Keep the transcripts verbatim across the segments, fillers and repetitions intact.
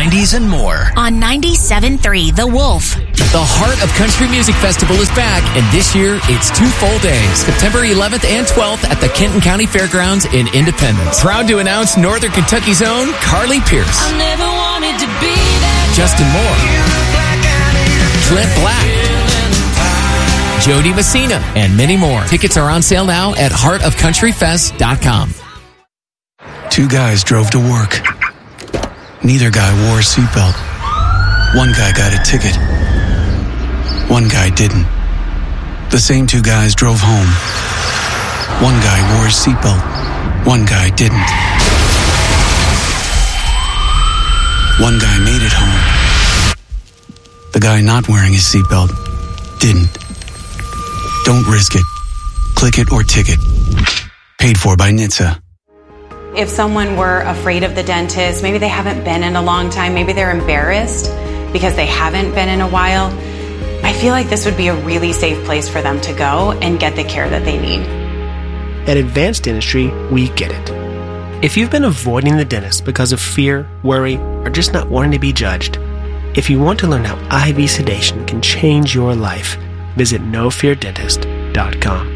nineties and more. On ninety-seven point three The Wolf. The Heart of Country Music Festival is back, and this year it's two full days, September eleventh and twelfth at the Kenton County Fairgrounds in Independence. Proud to announce Northern Kentucky's own Carly Pierce, I never wanted to be that Justin Moore, Clint Black, Jody Messina, and many more. Tickets are on sale now at heart of country fest dot com. Two guys drove to work. Neither guy wore a seatbelt. One guy got a ticket. One guy didn't. The same two guys drove home. One guy wore his seatbelt. One guy didn't. One guy made it home. The guy not wearing his seatbelt didn't. Don't risk it. Click it or ticket. Paid for by N H T S A. If someone were afraid of the dentist, maybe they haven't been in a long time, maybe they're embarrassed because they haven't been in a while, I feel like this would be a really safe place for them to go and get the care that they need. At Advanced Dentistry, we get it. If you've been avoiding the dentist because of fear, worry, or just not wanting to be judged, if you want to learn how I V sedation can change your life, visit no fear dentist dot com.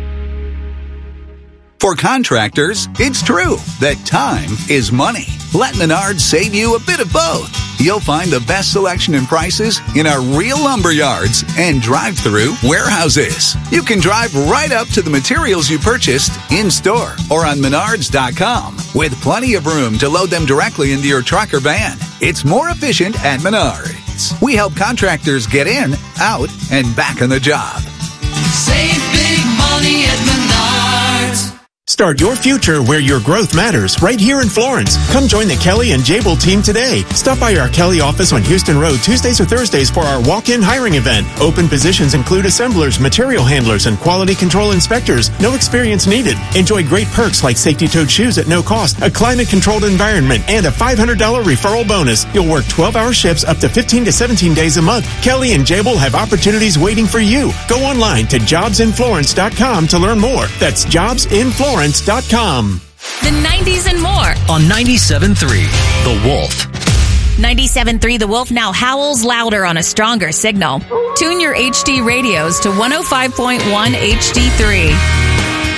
For contractors, it's true that time is money. Let Menards save you a bit of both. You'll find the best selection and prices in our real lumber yards and drive-through warehouses. You can drive right up to the materials you purchased in-store or on menards dot com with plenty of room to load them directly into your truck or van. It's more efficient at Menards. We help contractors get in, out, and back on the job. Save big money at Menards. Start your future where your growth matters, right here in Florence. Come join the Kelly and Jable team today. Stop by our Kelly office on Houston Road Tuesdays or Thursdays for our walk-in hiring event. Open positions include assemblers, material handlers, and quality control inspectors. No experience needed. Enjoy great perks like safety-toed shoes at no cost, a climate-controlled environment, and a five hundred dollars referral bonus. You'll work twelve-hour shifts up to fifteen to seventeen days a month. Kelly and Jable have opportunities waiting for you. Go online to jobs in florence dot com to learn more. That's jobs in florence dot com. The nineties and more. On ninety-seven point three The Wolf. ninety-seven point three The Wolf now howls louder on a stronger signal. Tune your H D radios to one oh five point one H D three.